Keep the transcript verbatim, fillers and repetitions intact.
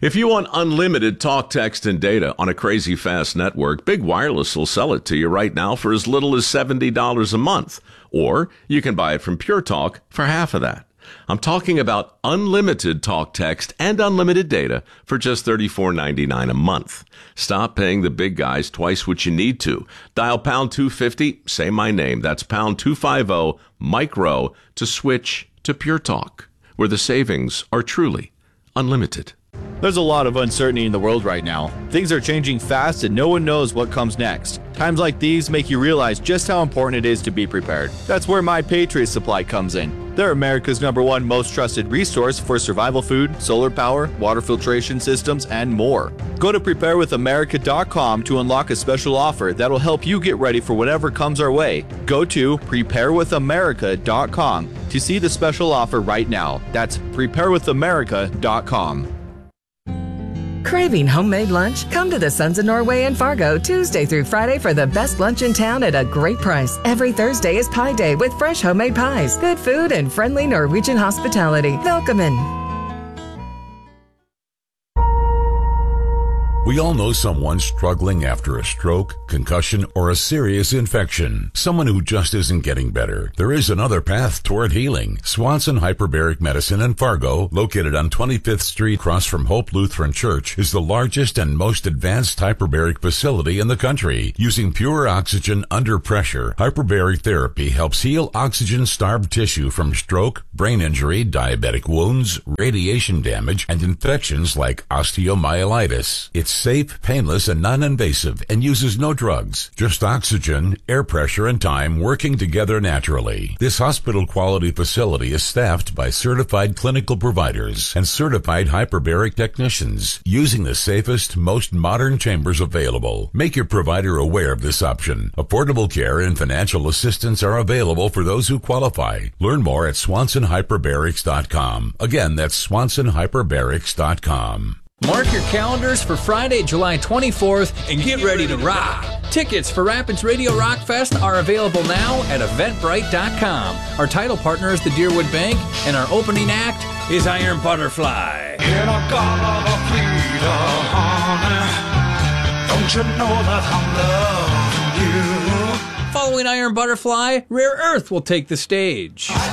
If you want unlimited talk, text, and data on a crazy fast network, Big Wireless will sell it to you right now for as little as seventy dollars a month. Or you can buy it from Pure Talk for half of that. I'm talking about unlimited talk, text, and unlimited data for just thirty-four ninety-nine a month. Stop paying the big guys twice what you need to. Dial pound two fifty, say my name. That's pound two fifty, micro, to switch to Pure Talk, where the savings are truly unlimited. There's a lot of uncertainty in the world right now. Things are changing fast and no one knows what comes next. Times like these make you realize just how important it is to be prepared. That's where My Patriot Supply comes in. They're America's number one most trusted resource for survival food, solar power, water filtration systems, and more. Go to prepare with america dot com to unlock a special offer that'll help you get ready for whatever comes our way. Go to prepare with america dot com to see the special offer right now. That's prepare with america dot com. Craving homemade lunch? Come to the Sons of Norway in Fargo Tuesday through Friday for the best lunch in town at a great price. Every Thursday is Pie Day with fresh homemade pies, good food, and friendly Norwegian hospitality. Welcome in. We all know someone struggling after a stroke, concussion, or a serious infection. Someone who just isn't getting better. There is another path toward healing. Swanson Hyperbaric Medicine in Fargo, located on twenty-fifth Street across from Hope Lutheran Church, is the largest and most advanced hyperbaric facility in the country. Using pure oxygen under pressure, hyperbaric therapy helps heal oxygen-starved tissue from stroke, brain injury, diabetic wounds, radiation damage, and infections like osteomyelitis. It's safe, painless, and non-invasive, and uses no drugs, just oxygen, air pressure, and time working together naturally. This hospital-quality facility is staffed by certified clinical providers and certified hyperbaric technicians, using the safest, most modern chambers available. Make your provider aware of this option. Affordable care and financial assistance are available for those who qualify. Learn more at swanson hyperbarics dot com. Again, that's swanson hyperbarics dot com. Mark your calendars for Friday, July twenty-fourth, and get ready to rock. Tickets for Rapids Radio Rock Fest are available now at eventbrite dot com. Our title partner is the Deerwood Bank, and our opening act is Iron Butterfly. In a god of freedom, don't you know that I'm loving you? Following Iron Butterfly, Rare Earth will take the stage.